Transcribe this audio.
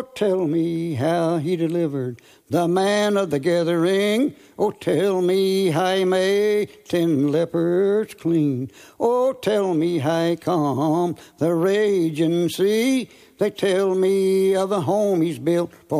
tell me how he delivered the man of the gathering. Oh, tell me how he made 10 lepers clean. Oh, tell me how he calmed the raging sea. They tell me of a home he's built for